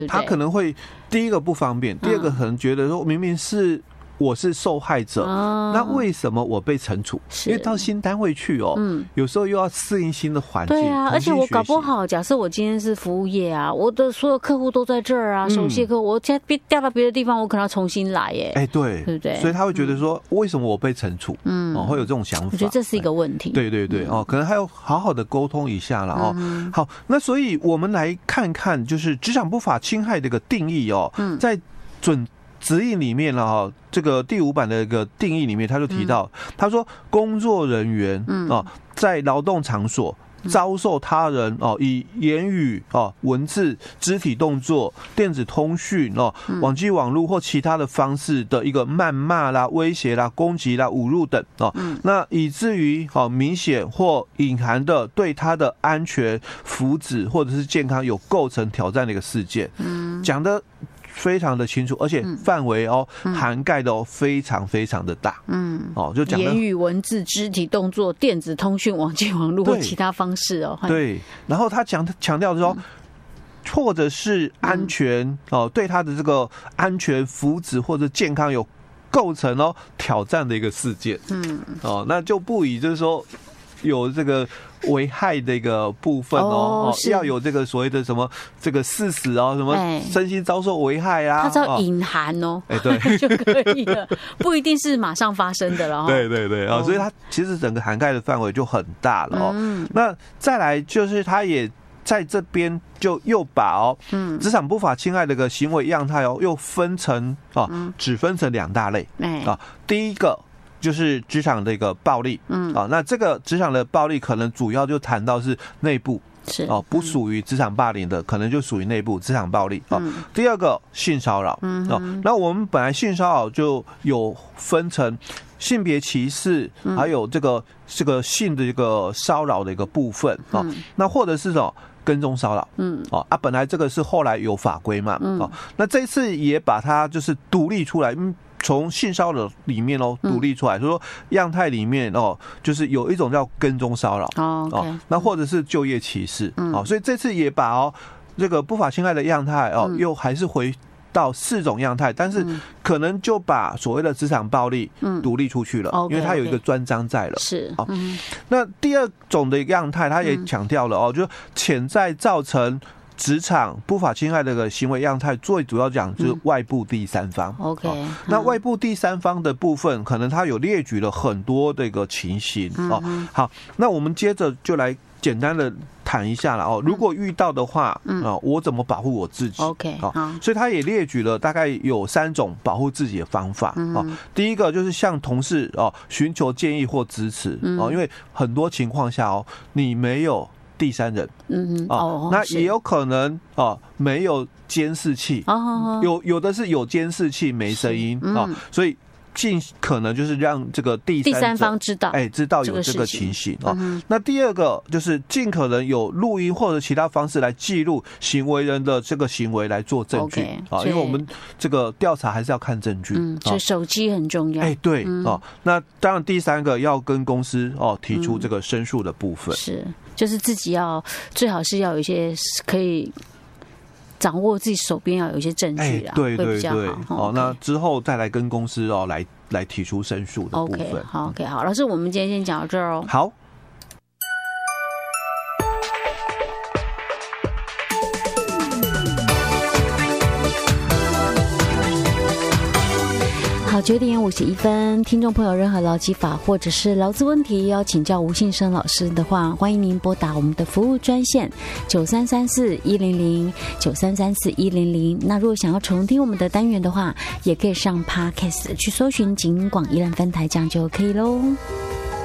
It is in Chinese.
他可能会第一个不方便，第二个可能觉得说明明是我是受害者，那为什么我被惩处？因为到新单位去有时候又要适应新的环境。 对啊，而且我搞不好，假设我今天是服务业啊，我的所有客户都在这儿啊，熟悉客户，我现在调到别的地方，我可能要重新来耶。 对，对不对？所以他会觉得说，为什么我被惩处？会有这种想法。 我觉得这是一个问题。 对对对，可能还要好好的沟通一下了好，那所以我们来看看，就是职场不法侵害的一个定义在指引里面了这个第5版的一个定义里面，他就提到，他说工作人员在劳动场所遭受他人以言语文字、肢体动作、电子通讯网际网络或其他的方式的一个谩骂啦、威胁啦、攻击啦、侮辱等那以至于明显或隐含的对他的安全、福祉或者是健康有构成挑战的一个事件，讲的非常的清楚，而且范围涵盖的非常非常的大。就讲言语、文字、肢体动作、电子通讯、网际网络或其他方式对，然后他强调说，或者是安全对他的这个安全、福祉或者健康有构成挑战的一个事件。那就不以就是说有这个危害的一个部分要有这个所谓的什么这个事实什么身心遭受危害啊， 它只要隐含对就可以了，不一定是马上发生的了对对对所以它其实整个涵盖的范围就很大了那再来就是它也在这边就又把职场不法侵害的一个行为样态又分成只分成2大类第一个就是职场的一个暴力，那这个职场的暴力可能主要就谈到是内部，不属于职场霸凌的，可能就属于内部职场暴力第二个性骚扰那我们本来性骚扰就有分成性别歧视，还有这个性的一个骚扰的一个部分那或者是跟踪骚扰本来这个是后来有法规嘛那这一次也把它就是独立出来。从性骚扰里面独立出来，就说样态里面就是有一种叫跟踪骚扰那或者是就业歧视所以这次也把这个不法侵害的样态又还是回到4种样态，但是可能就把所谓的职场暴力独立出去了，因为它有一个专章在了。 是那第2种的样态，他也强调了就潜在造成职场不法侵害的一个行为样态，最主要讲就是外部第三方。那外部第三方的部分，可能他有列举了很多的一个情形好，那我们接着就来简单的谈一下了如果遇到的话我怎么保护我自己所以他也列举了大概有3种保护自己的方法第一个就是向同事寻求建议或支持因为很多情况下你没有第三人那也有可能没有监视器有的是有监视器没声音所以尽可能就是让这个第三方知道有这个情形那第2个就是尽可能有录音或者其他方式来记录行为人的这个行为来做证据因为我们这个调查还是要看证据所以手机很重要对那当然第3个要跟公司提出这个申诉的部分是就是自己最好是要有一些可以掌握自己手边要有一些证据对对对那之后再来跟公司来提出申诉的部分好老师我们今天先讲到这儿好好，9点51分，听众朋友任何劳基法或者是劳资问题要请教吴信生老师的话，欢迎您拨打我们的服务专线9334-100 9334-100。那如果想要重听我们的单元的话，也可以上 Podcast 去搜寻警广宜兰分台，这样就可以咯。